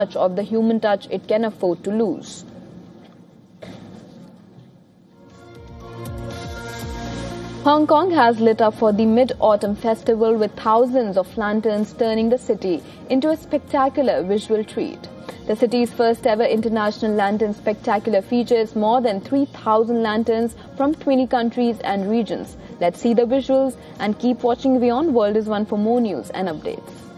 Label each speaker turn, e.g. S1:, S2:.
S1: much of the human touch it can afford to lose. Hong Kong has lit up for the Mid-Autumn Festival with thousands of lanterns turning the city into a spectacular visual treat. The city's first ever International Lantern Spectacular features more than 3,000 lanterns from 20 countries and regions. Let's see the visuals and keep watching WION World is One for more news and updates.